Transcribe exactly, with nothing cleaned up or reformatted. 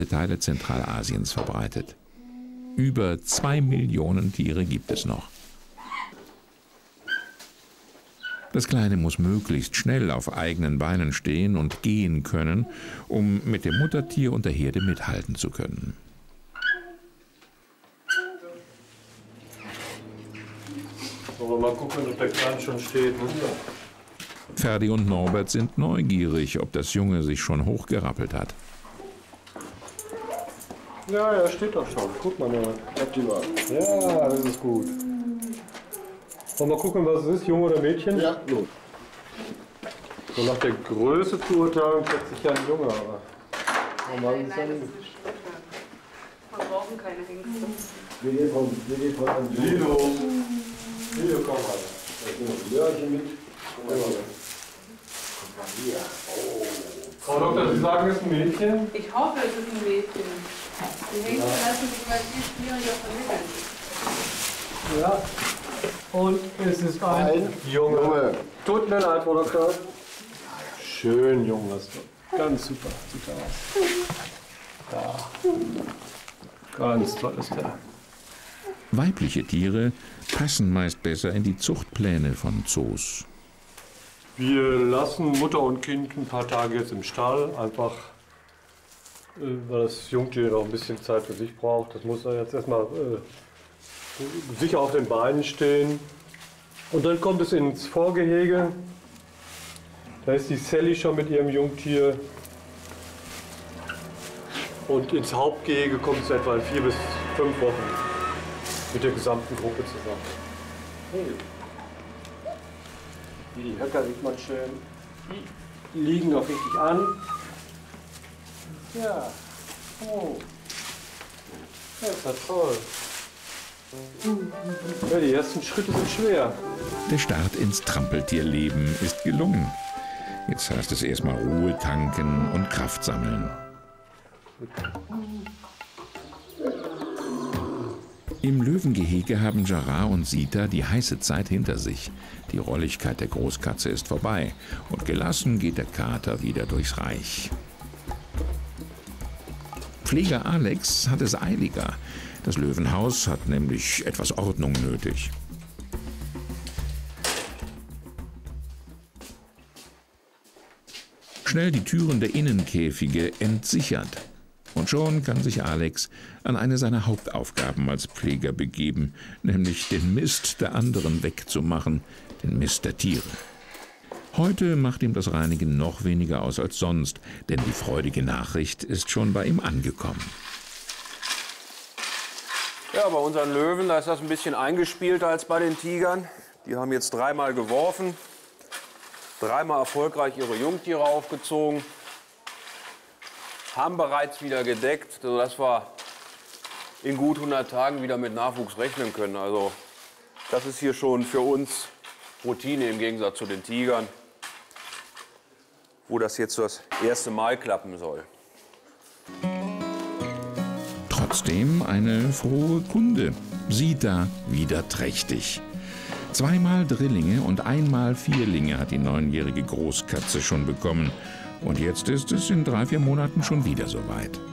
Teile Zentralasiens verbreitet. Über zwei Millionen Tiere gibt es noch. Das Kleine muss möglichst schnell auf eigenen Beinen stehen und gehen können, um mit dem Muttertier und der Herde mithalten zu können. Aber mal gucken, ob der Kleine schon steht. Ne? Ferdi und Norbert sind neugierig, ob das Junge sich schon hochgerappelt hat. Ja, er steht doch schon. Guck mal, Norbert. Ja, das ist gut. Wollen wir mal gucken, was es ist, Junge oder Mädchen? Ja, gut. So nach der Größe zu urteilen, schätze ich ja ein Junge, aber. Nein, nein, nein, das ist eine Schwäche. Wir brauchen keine Hengste. Wir gehen von, wir gehen von einem Lilo. Lilo, komm mal. Jörgchen mit. Frau Doktor, Sie sagen, es ist ein Mädchen? Ich hoffe, es ist ein Mädchen. Die Hengste lassen sich immer viel schwieriger vermitteln. Ja. Und es ist ein, ein Junge. Junge. Tut mir leid, Frau Doktor. Schön jung, das ist ganz super. Sieht aus. Ja. Ganz toll ist der. Weibliche Tiere passen meist besser in die Zuchtpläne von Zoos. Wir lassen Mutter und Kind ein paar Tage jetzt im Stall, einfach weil das Jungtier noch ein bisschen Zeit für sich braucht. Das muss jetzt erstmal äh, sicher auf den Beinen stehen. Und dann kommt es ins Vorgehege. Da ist die Sally schon mit ihrem Jungtier. Und ins Hauptgehege kommt es etwa in vier bis fünf Wochen mit der gesamten Gruppe zusammen. Hey. Die Höcker sieht man schön. Die liegen noch richtig an. Ja. Oh. Das ist ja toll. Ja, die ersten Schritte sind schwer. Der Start ins Trampeltierleben ist gelungen. Jetzt heißt es erstmal Ruhe tanken und Kraft sammeln. Im Löwengehege haben Gerard und Sita die heiße Zeit hinter sich. Die Rolligkeit der Großkatze ist vorbei und gelassen geht der Kater wieder durchs Reich. Pfleger Alex hat es eiliger. Das Löwenhaus hat nämlich etwas Ordnung nötig. Schnell die Türen der Innenkäfige entsichert. Und schon kann sich Alex an eine seiner Hauptaufgaben als Pfleger begeben, nämlich den Mist der anderen wegzumachen, den Mist der Tiere. Heute macht ihm das Reinigen noch weniger aus als sonst, denn die freudige Nachricht ist schon bei ihm angekommen. Ja, bei unseren Löwen, da ist das ein bisschen eingespielter als bei den Tigern. Die haben jetzt dreimal geworfen, dreimal erfolgreich ihre Jungtiere aufgezogen, haben bereits wieder gedeckt, sodass wir in gut hundert Tagen wieder mit Nachwuchs rechnen können. Also das ist hier schon für uns Routine im Gegensatz zu den Tigern, wo das jetzt das erste Mal klappen soll. Trotzdem eine frohe Kunde. Sita wieder trächtig. Zweimal Drillinge und einmal Vierlinge hat die neunjährige Großkatze schon bekommen. Und jetzt ist es in drei, vier Monaten schon wieder soweit.